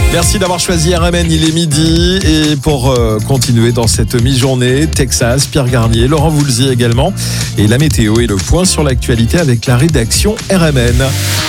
Merci d'avoir choisi RMN, il est midi. Et pour continuer dans cette mi-journée, Texas, Pierre Garnier, Laurent Voulzy également. Et la météo et le point sur l'actualité avec la rédaction RMN.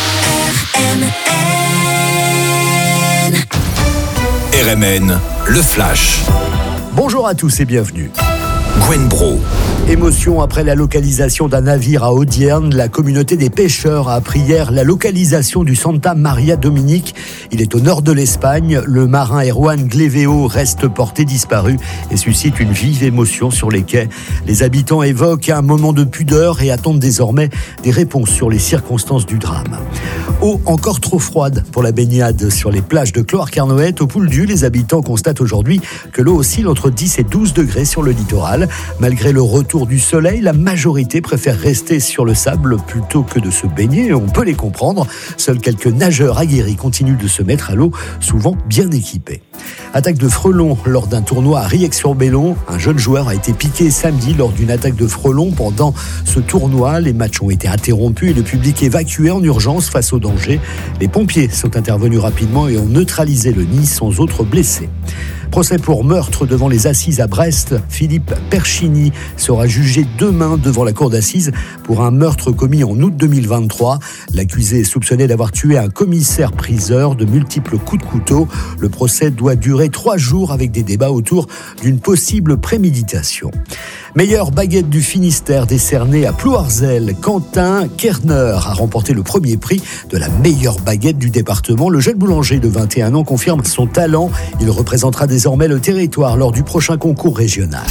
RMN, le flash. Bonjour à tous et bienvenue. Gwen Bro. Émotion après la localisation d'un navire à Audierne. La communauté des pêcheurs a appris hier la localisation du Santa Maria Dominique. Il est au nord de l'Espagne. Le marin Erwan Gleveo reste porté disparu et suscite une vive émotion sur les quais. Les habitants évoquent un moment de pudeur et attendent désormais des réponses sur les circonstances du drame. Eau encore trop froide pour la baignade sur les plages de Clohars-Carnoët. Au Pouldu, les habitants constatent aujourd'hui que l'eau oscille entre 10 et 12 degrés sur le littoral. Malgré le retour du soleil, la majorité préfère rester sur le sable plutôt que de se baigner. On peut les comprendre. Seuls quelques nageurs aguerris continuent de se mettre à l'eau, souvent bien équipés. Attaque de frelons lors d'un tournoi à Riec-sur-Bellon. Un jeune joueur a été piqué samedi lors d'une attaque de frelons. Pendant ce tournoi, les matchs ont été interrompus et le public évacué en urgence face au danger. Les pompiers sont intervenus rapidement et ont neutralisé le nid sans autres blessés. Procès pour meurtre devant les assises à Brest. Philippe Perchini sera jugé demain devant la cour d'assises pour un meurtre commis en août 2023. L'accusé est soupçonné d'avoir tué un commissaire-priseur de multiples coups de couteau. Le procès doit durer 3 jours avec des débats autour d'une possible préméditation. Meilleure baguette du Finistère décernée à Plouarzel. Quentin Kerner a remporté le premier prix de la meilleure baguette du département. Le jeune boulanger de 21 ans confirme son talent. Il représentera désormais le territoire lors du prochain concours régional.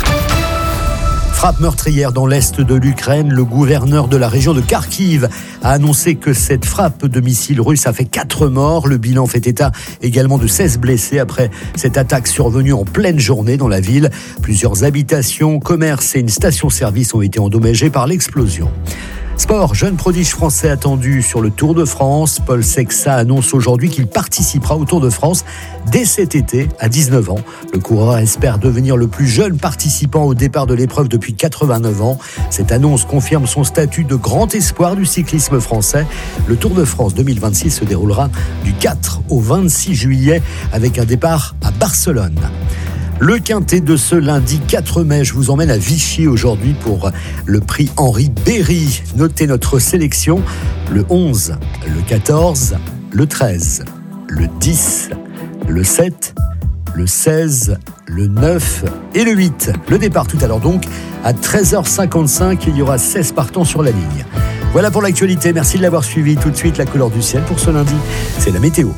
Frappe meurtrière dans l'est de l'Ukraine. Le gouverneur de la région de Kharkiv a annoncé que cette frappe de missile russe a fait 4 morts. Le bilan fait état également de 16 blessés après cette attaque survenue en pleine journée dans la ville. Plusieurs habitations, commerces et une station-service ont été endommagés par l'explosion. Sport, jeune prodige français attendu sur le Tour de France. Paul Sexa annonce aujourd'hui qu'il participera au Tour de France dès cet été à 19 ans. Le coureur espère devenir le plus jeune participant au départ de l'épreuve depuis 89 ans. Cette annonce confirme son statut de grand espoir du cyclisme français. Le Tour de France 2026 se déroulera du 4 au 26 juillet avec un départ à Barcelone. Le quintet de ce lundi 4 mai, je vous emmène à Vichy aujourd'hui pour le prix Henri Berry. Notez notre sélection, le 11, le 14, le 13, le 10, le 7, le 16, le 9 et le 8. Le départ tout à l'heure donc, à 13h55, il y aura 16 partants sur la ligne. Voilà pour l'actualité, merci de l'avoir suivi. Tout de suite, la couleur du ciel pour ce lundi, c'est la météo.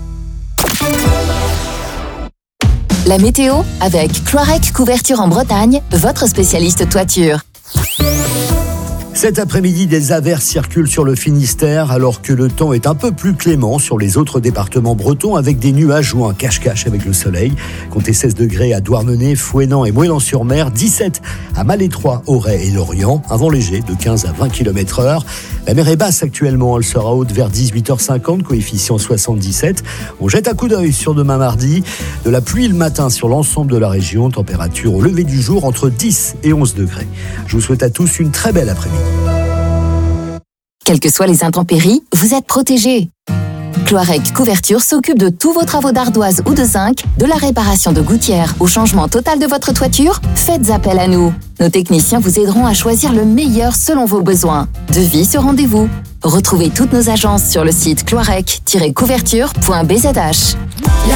La météo avec Cloirec Couverture en Bretagne, votre spécialiste toiture. Cet après-midi, des averses circulent sur le Finistère alors que le temps est un peu plus clément sur les autres départements bretons avec des nuages ou un cache-cache avec le soleil. Comptez 16 degrés à Douarnenez, Fouesnant et Moëlan-sur-Mer, 17 à Malétroit, Auray et Lorient, un vent léger de 15 à 20 km/h. La mer est basse actuellement, elle sera haute vers 18h50, coefficient 77. On jette un coup d'œil sur demain mardi. De la pluie le matin sur l'ensemble de la région, température au lever du jour entre 10 et 11 degrés. Je vous souhaite à tous une très belle après-midi. Quelles que soient les intempéries, vous êtes protégés. Cloirec Couverture s'occupe de tous vos travaux d'ardoise ou de zinc, de la réparation de gouttières au changement total de votre toiture. Faites appel à nous. Nos techniciens vous aideront à choisir le meilleur selon vos besoins. Devis sur rendez-vous. Retrouvez toutes nos agences sur le site cloirec-couverture.bzh.